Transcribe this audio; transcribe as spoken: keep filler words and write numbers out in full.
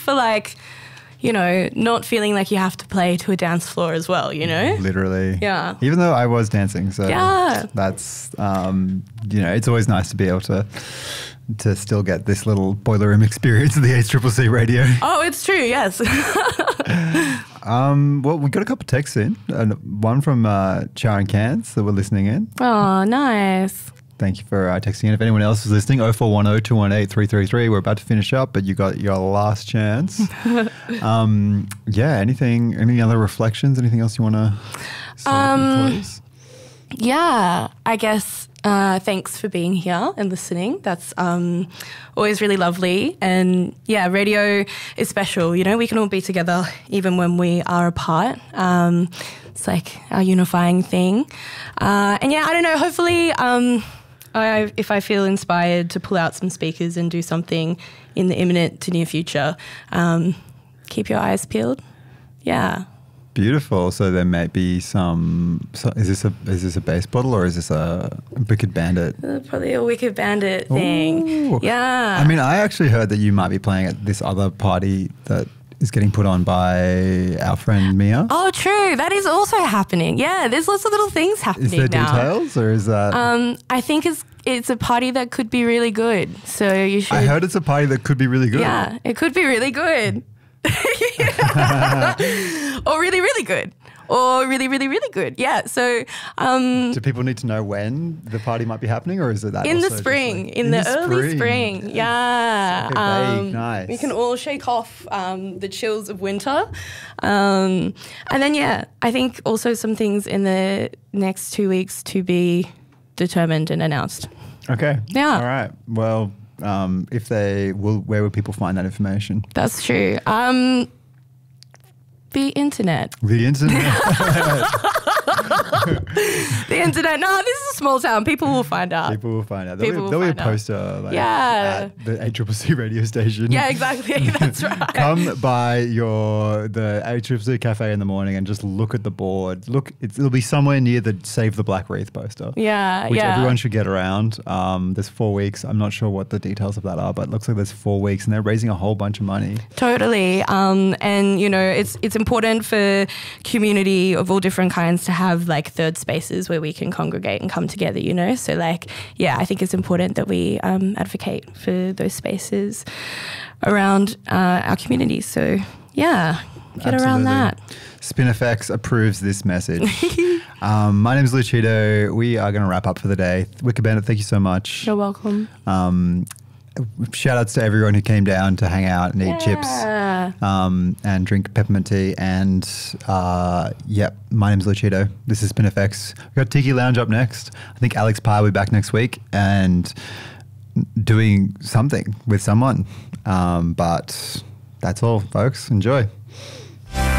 for like, you know, not feeling like you have to play to a dance floor as well, you know? Literally. Yeah. Even though I was dancing, so yeah. that's, um, you know, it's always nice to be able to to still get this little boiler room experience of the H C C C radio. Oh, it's true, yes. um, well, we got a couple of texts in, and one from uh, Sharon Cairns that we're listening in. Oh, nice. Thank you for uh, texting in. If anyone else is listening, oh four one oh, two one eight, three three three. We're about to finish up, but you got your last chance. um, yeah, anything, any other reflections? Anything else you want to say um, close? Yeah, I guess uh, thanks for being here and listening. That's um, always really lovely. And yeah, radio is special. You know, we can all be together even when we are apart. Um, it's like our unifying thing. Uh, and yeah, I don't know, hopefully... Um, I, if I feel inspired to pull out some speakers and do something in the imminent to near future, um, keep your eyes peeled. Yeah. Beautiful. So there may be some. So is this a is this a bass bottle or is this a Wicked Bandit? Uh, probably a Wicked Bandit thing. Ooh. Yeah. I mean, I actually heard that you might be playing at this other party that is getting put on by our friend Mia. Oh, true. That is also happening. Yeah, there's lots of little things happening Is there now. details or is that? Um, I think it's it's a party that could be really good. So you should. I heard it's a party that could be really good. Yeah, it could be really good. Or really, really good. Or really, really, really good. Yeah. So um, do people need to know when the party might be happening, or is it that in the also just spring, like- in, in the, the early spring? spring? Yeah. Okay, vague, Um, nice. We can all shake off um, the chills of winter. Um, and then, yeah, I think also some things in the next two weeks to be determined and announced. Okay. Yeah. All right. Well, um, if they will, where would people find that information? That's true. Um, the internet. The internet. The internet. No, this is a small town. People will find out. People will find out. There'll, People be, will there'll be a find out. poster like, Yeah. at the H C C C radio station. Yeah, exactly. That's right. Come by your the H C C C cafe in the morning and just look at the board. Look, it's, it'll be somewhere near the Save the Black Wreath poster. Yeah, which yeah. everyone should get around. Um, there's four weeks. I'm not sure what the details of that are, but it looks like there's four weeks, and they're raising a whole bunch of money. Totally. Um, and, you know, it's it's important for community of all different kinds to have, like, third spaces where we can congregate and come together, you know? So, like, yeah, I think it's important that we um, advocate for those spaces around uh, our communities. So, yeah, get around Absolutely. that. Spinifex approves this message. um, my name is Lucido. We are going to wrap up for the day. Wicked Bandit, thank you so much. You're welcome. Um, shout outs to everyone who came down to hang out and eat chips Yeah. um, and drink peppermint tea. And uh, yep, my name's Lucido. This is Spinifex. We've got Tiki Lounge up next. I think Alex Pye will be back next week and doing something with someone. Um, but that's all, folks. Enjoy.